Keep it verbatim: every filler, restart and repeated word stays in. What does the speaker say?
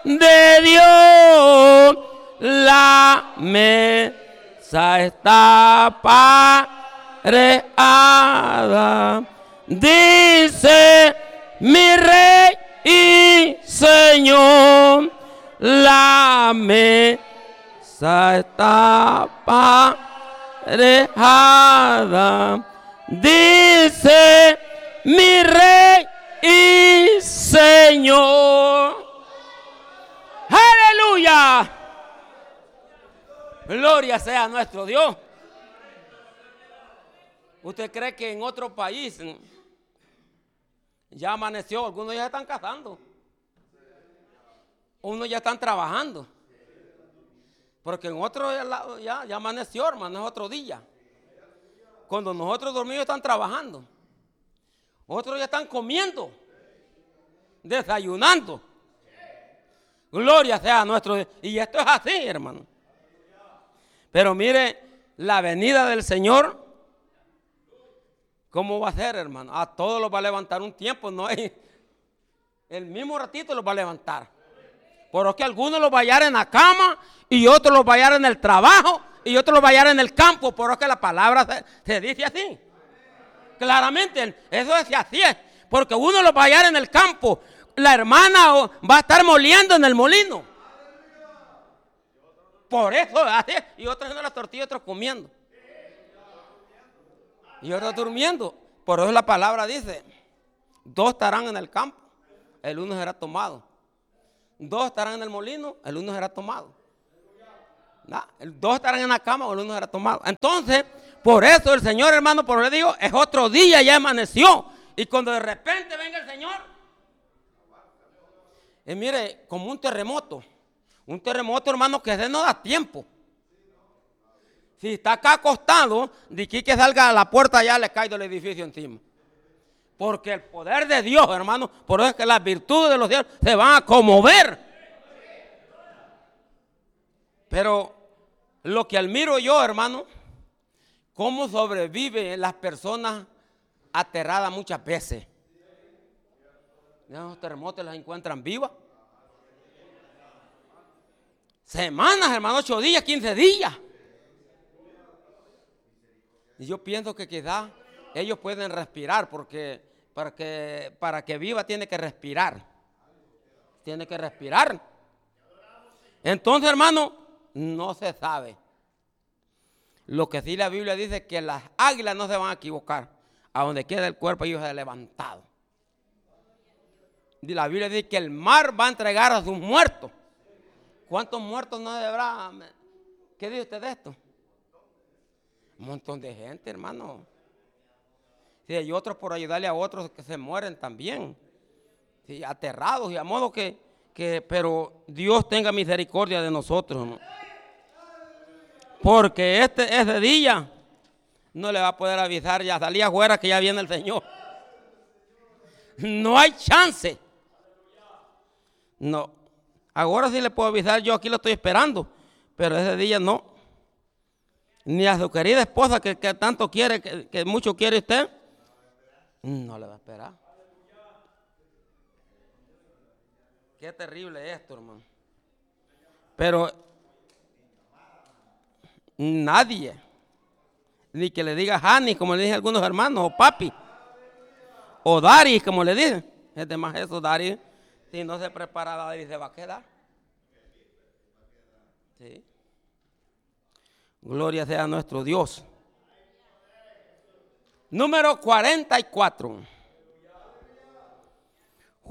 de Dios, la mesa está pareada. Dice mi Rey y Señor, la mesa está pareada. Dice mi Rey y Señor. ¡Aleluya! Gloria sea a nuestro Dios. ¿Usted cree que en otro país ya amaneció? Algunos ya están casando. Unos ya están trabajando. Porque en otro lado ya, ya amaneció, hermano, es otro día. Cuando nosotros dormimos están trabajando. Otros ya están comiendo, desayunando. Gloria sea a nuestro Dios. Y esto es así, hermano. Pero mire, la venida del Señor, ¿cómo va a ser, hermano? A todos los va a levantar un tiempo, no hay. El mismo ratito los va a levantar. Pero es que algunos los va a hallar en la cama y otros los va a hallar en el trabajo y otros los va a hallar en el campo. Pero es que la palabra se, se dice así. Claramente, eso es así es. Porque uno los va a hallar en el campo. La hermana va a estar moliendo en el molino. Por eso, así es. Y otros haciendo las tortillas, otros comiendo. Y otros durmiendo. Por eso la palabra dice: dos estarán en el campo, el uno será tomado. Dos estarán en el molino, el uno será tomado. Nah, dos estarán en la cama, el uno será tomado. Entonces, por eso el Señor, hermano, por eso le digo, es otro día, ya amaneció. Y cuando de repente venga el Señor, y mire, como un terremoto. Un terremoto, hermano, que ese no da tiempo. Si está acá acostado, de aquí que salga a la puerta ya le cae del edificio encima. Porque el poder de Dios, hermano, por eso es que las virtudes de los cielos se van a conmover. Pero lo que admiro yo, hermano, cómo sobreviven las personas aterradas muchas veces. Los terremotos las encuentran vivas. Semanas, hermano, ocho días, quince días. Y yo pienso que quizás ellos pueden respirar, porque para que, para que viva tiene que respirar. Tiene que respirar. Entonces, hermano, no se sabe. Lo que sí la Biblia dice es que las águilas no se van a equivocar. A donde queda el cuerpo ellos se han levantado. Y la Biblia dice que el mar va a entregar a sus muertos. ¿Cuántos muertos no habrá? ¿Qué dice usted de esto? Un montón de gente, hermano. Sí, hay otros por ayudarle a otros que se mueren también. Sí, aterrados y a modo que, que, pero Dios tenga misericordia de nosotros, ¿no? Porque este, ese día no le va a poder avisar, ya salí afuera que ya viene el Señor. No hay chance. No. Ahora sí le puedo avisar, yo aquí lo estoy esperando, pero ese día no. Ni a su querida esposa que, que tanto quiere, que, que mucho quiere usted, no le va a esperar. Qué terrible esto, hermano. Pero nadie, ni que le diga Hani, como le dicen algunos hermanos, o papi, o Dari, como le dicen. Es de más eso, Dari. Si no se prepara, Dari se va a quedar. Sí. Gloria sea a nuestro Dios. Número cuarenta y cuatro.